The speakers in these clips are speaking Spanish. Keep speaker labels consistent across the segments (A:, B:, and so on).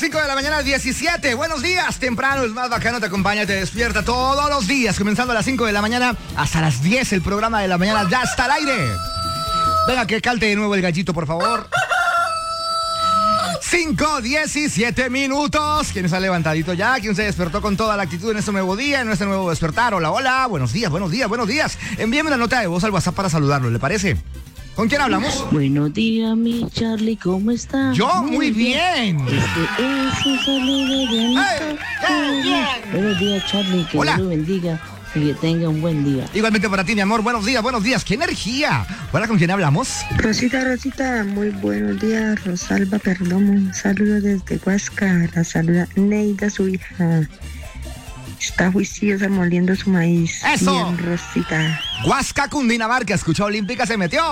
A: 5 de la mañana, 17. Buenos días, temprano, el más bacano te acompaña, te despierta todos los días, comenzando a las 5 de la mañana hasta las 10. El programa de la mañana ya está al aire. Venga, que calte de nuevo el gallito, por favor. 5:17 minutos. ¿Quién está levantadito ya? ¿Quién se despertó con toda la actitud en este nuevo día, en este nuevo despertar? Hola, hola, buenos días, buenos días, buenos días. Envíeme una nota de voz al WhatsApp para saludarlo, ¿le parece? ¿Con quién hablamos?
B: Buenos días, mi Charlie, ¿cómo está?
A: Yo, muy bien.
B: Buenos días, Charlie, que
A: Hola.
B: Dios lo bendiga y que tenga un buen día.
A: Igualmente para ti, mi amor. Buenos días, buenos días. ¡Qué energía! Hola, ¿con quién hablamos?
C: Rosita, muy buenos días. Rosalba Perdomo, un saludo desde Huasca. La saluda Neida, su hija. Está juiciosa moliendo su maíz.
A: ¡Eso!
C: Bien, Rosita.
A: Huasca, Cundinamarca, escucha Olímpica, se metió.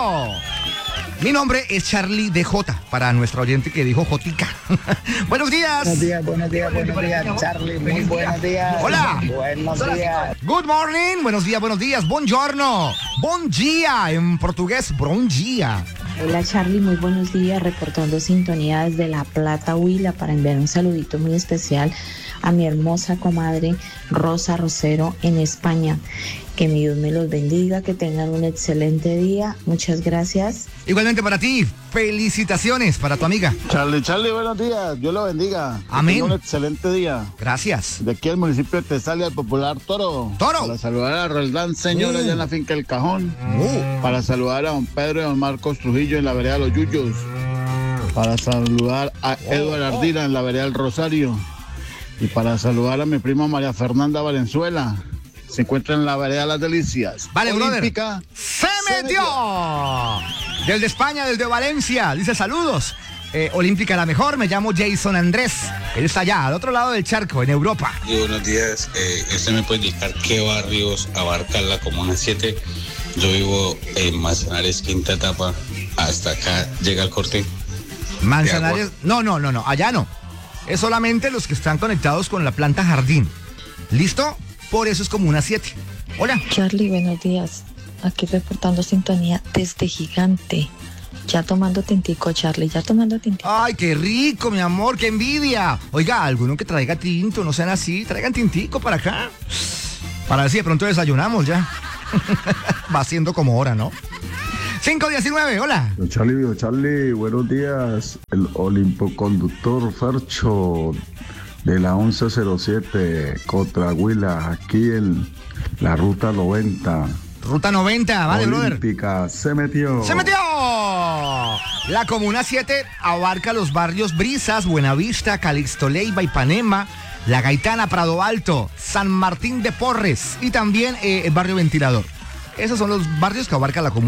A: Mi nombre es Charlie DJ, para nuestra oyente que dijo Jotica. Buenos días.
D: Buenos días, Charlie, muy buenos días.
A: Hola.
D: Buenos días.
A: Good morning, buenos días. Buongiorno, bon dia, en portugués, bon dia.
E: Hola Charlie, muy buenos días, reportando sintonía desde La Plata, Huila, para enviar un saludito muy especial a mi hermosa comadre Rosa Rosero en España. Que mi Dios me los bendiga, que tengan un excelente día. Muchas gracias.
A: Igualmente para ti, felicitaciones para tu amiga.
F: Charlie, buenos días. Dios lo bendiga.
A: Amén.
F: Que tenga un excelente día.
A: Gracias.
F: De aquí al municipio de Tesalia, al popular Toro.
A: Toro.
F: Para saludar a Roldán Señor allá en la finca El Cajón. Para saludar a don Pedro y don Marcos Trujillo en la vereda Los Yuyos. Para saludar a Eduardo Ardila en la vereda El Rosario. Y para saludar a mi prima María Fernanda Valenzuela. Se encuentra en la vereda Las Delicias.
A: Vale,
F: Olímpica.
A: brother. ¡Se metió! Del de España, del de Valencia. Dice saludos. Olímpica la mejor. Me llamo Jason Andrés. Él está allá, al otro lado del charco, en Europa.
G: Y buenos días. ¿Usted me puede indicar qué barrios abarca la Comuna 7? Yo vivo en Manzanares, quinta etapa. Hasta acá llega el corte.
A: Manzanares. No. Allá no. Es solamente los que están conectados con la planta jardín. ¿Listo? Por eso es Comuna 7. Hola.
H: Charlie, buenos días. Aquí reportando sintonía desde Gigante. Ya tomando tintico, Charlie, ya tomando tintico.
A: Ay, qué rico, mi amor, qué envidia. Oiga, alguno que traiga tinto, no sean así, traigan tintico para acá. Para ver si de pronto desayunamos ya. Va siendo como hora, ¿no? 5:19, hola.
I: Charlie, buenos días. El olimpoconductor Fercho de la 1107 contra Huila, aquí en la ruta 90.
A: Ruta 90, vale,
I: Olímpica,
A: brother.
I: se metió.
A: ¡Se metió! La Comuna 7 abarca los barrios Brisas, Buenavista, Calixto Leiva, Ipanema, La Gaitana, Prado Alto, San Martín de Porres y también el barrio Ventilador. Esos son los barrios que abarca la Comuna